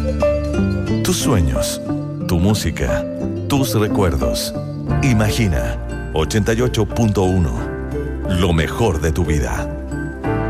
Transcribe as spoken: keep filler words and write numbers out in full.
Tus sueños, tu música, tus recuerdos. Imagina ochenta y ocho punto uno. Lo mejor de tu vida.